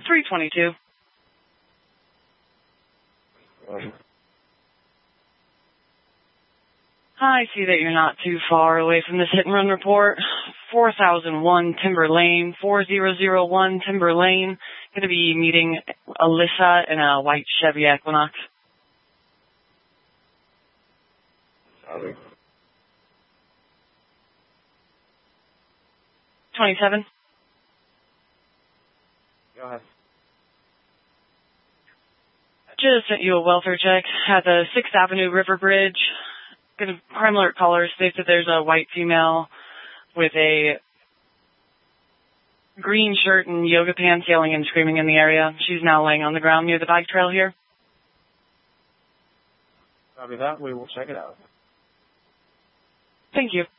322. I see that you're not too far away from this hit and run report. 4001 Timber Lane, 4001 Timber Lane. Going to be meeting Alyssa in a white Chevy Equinox. Copy. 27. Go ahead. Just sent you a welfare check at the 6th Avenue River Bridge. Crime alert caller states that there's a white female with a green shirt and yoga pants yelling and screaming in the area. She's now laying on the ground near the bike trail here. Copy that. We will check it out. Thank you.